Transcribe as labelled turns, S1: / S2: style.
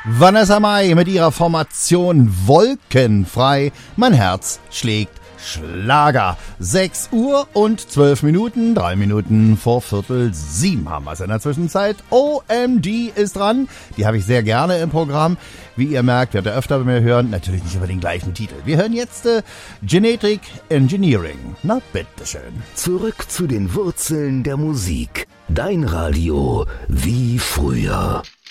S1: Vanessa Mai mit ihrer Formation Wolkenfrei. Mein Herz schlägt Schlager. 6 Uhr und 12 Minuten, 3 Minuten vor 6:45 haben wir es in der Zwischenzeit. OMD ist dran. Die habe ich sehr gerne im Programm. Wie ihr merkt, werdet ihr öfter bei mir hören. Natürlich nicht über den gleichen Titel. Wir hören jetzt Genetic Engineering. Na, bitteschön.
S2: Zurück zu den Wurzeln der Musik. Dein Radio wie früher.